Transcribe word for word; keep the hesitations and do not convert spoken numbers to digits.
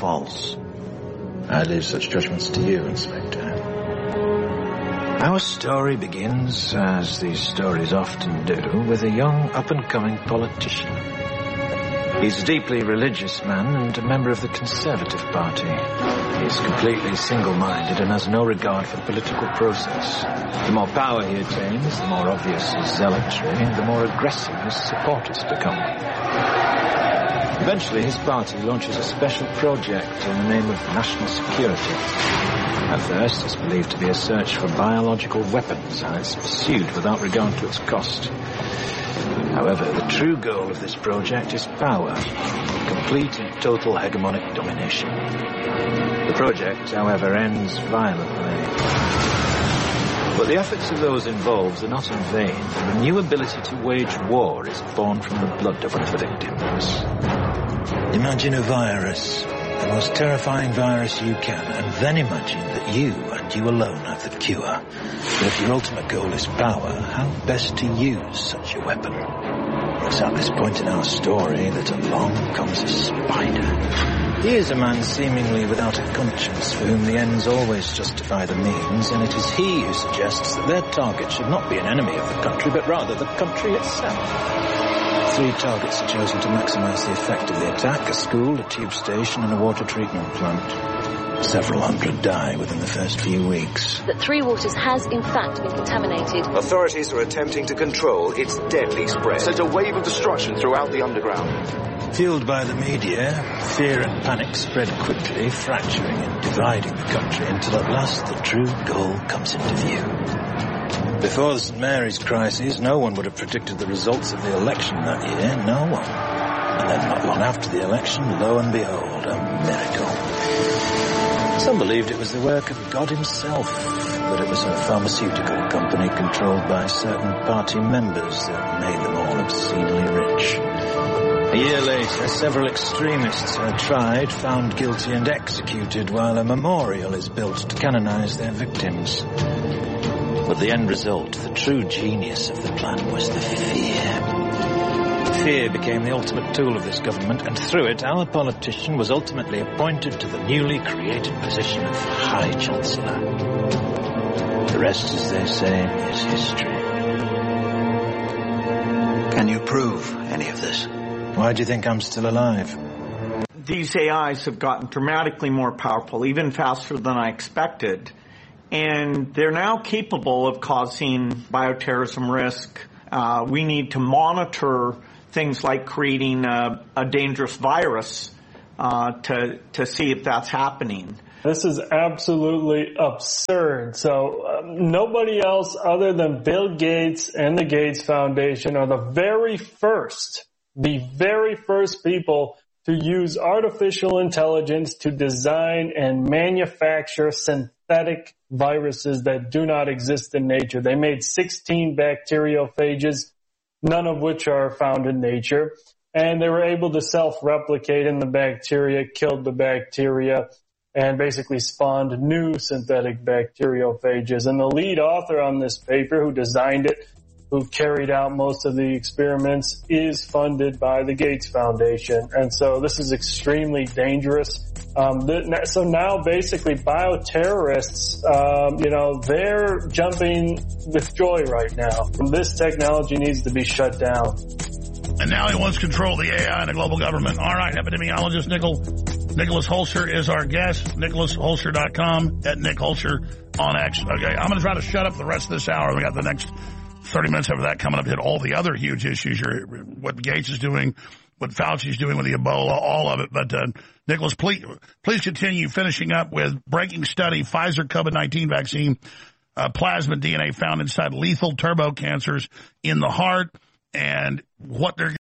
false. I leave such judgments to you, Inspector. Our story begins, as these stories often do, with a young, up-and-coming politician. He's a deeply religious man and a member of the Conservative Party. He's completely single-minded and has no regard for the political process. The more power he attains, the more obvious his zealotry, and the more aggressive his supporters become. Eventually, his party launches a special project in the name of national security. At first, it's believed to be a search for biological weapons, and it's pursued without regard to its cost. However, the true goal of this project is power, complete and total hegemonic domination. The project, however, ends violently. But the efforts of those involved are not in vain, and a new ability to wage war is born from the blood of one of the victims. Imagine a virus, the most terrifying virus you can, and then imagine that you and you alone have the cure. But if your ultimate goal is power, how best to use such a weapon? It's at this point in our story that along comes a spider. He is a man seemingly without a conscience, for whom the ends always justify the means, and it is he who suggests that their target should not be an enemy of the country, but rather the country itself. Three targets are chosen to maximize the effect of the attack: a school, a tube station, and a water treatment plant. Several hundred die within the first few weeks. That Three Waters has, in fact, been contaminated. Authorities are attempting to control its deadly spread. Sent a wave of destruction throughout the underground. Fueled by the media, fear and panic spread quickly, fracturing and dividing the country until at last the true goal comes into view. Before the Saint Mary's crisis, no one would have predicted the results of the election that year, no one. And then not long after the election, lo and behold, a miracle. Some believed it was the work of God himself, but it was a pharmaceutical company controlled by certain party members that made them all obscenely rich. A year later, several extremists are tried, found guilty and executed, while a memorial is built to canonize their victims. But the end result, the true genius of the plan, was the fear. Fear became the ultimate tool of this government, and through it, our politician was ultimately appointed to the newly created position of High Chancellor. The rest, as they say, is history. Can you prove any of this? Why do you think I'm still alive? These A Is have gotten dramatically more powerful, even faster than I expected. And they're now capable of causing bioterrorism risk. Uh, we need to monitor things like creating a, a dangerous virus uh, to to see if that's happening. This is absolutely absurd. So um, nobody else other than Bill Gates and the Gates Foundation are the very first, the very first people to use artificial intelligence to design and manufacture synthetic viruses that do not exist in nature. They made sixteen bacteriophages, none of which are found in nature. And they were able to self-replicate in the bacteria, killed the bacteria, and basically spawned new synthetic bacteriophages. And the lead author on this paper, who designed it, who carried out most of the experiments, is funded by the Gates Foundation. And so this is extremely dangerous. Um, th- so now basically bioterrorists, um, you know, they're jumping with joy right now. This technology needs to be shut down. And now he wants control of the A I in a global government. All right, epidemiologist Nicol, Nicholas Hulscher is our guest. Nicholas Hulscher dot com, at Nick Hulscher on X. Okay, I'm going to try to shut up the rest of this hour. We got the next thirty minutes after that coming up, hit all the other huge issues, you're, what Gates is doing, what Fauci's doing with the Ebola, all of it. But, uh, Nicholas, please, please continue finishing up with breaking study, Pfizer COVID nineteen vaccine, uh, plasmid D N A found inside lethal turbo cancers in the heart, and what they're